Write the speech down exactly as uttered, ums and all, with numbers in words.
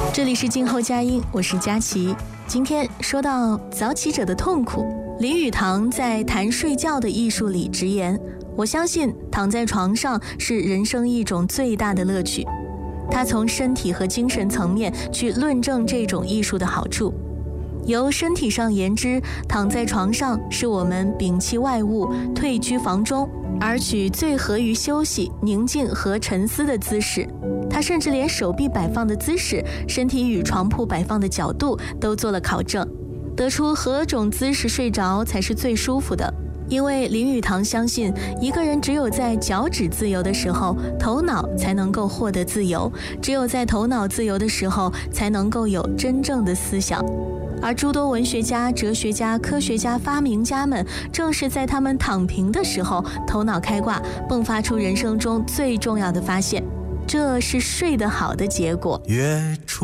这里是静候佳音，我是佳琪。今天说到早起者的痛苦，林语堂在谈睡觉的艺术里直言，我相信躺在床上是人生一种最大的乐趣。他从身体和精神层面去论证这种艺术的好处。由身体上言之，躺在床上是我们摒弃外物，退居房中，而取最合于休息、宁静和沉思的姿势。他甚至连手臂摆放的姿势、身体与床铺摆放的角度都做了考证，得出何种姿势睡着才是最舒服的。因为林语堂相信，一个人只有在脚趾自由的时候，头脑才能够获得自由；只有在头脑自由的时候，才能够有真正的思想。而诸多文学家、哲学家、科学家、发明家们，正是在他们躺平的时候，头脑开挂，迸发出人生中最重要的发现，这是睡得好的结果。 月初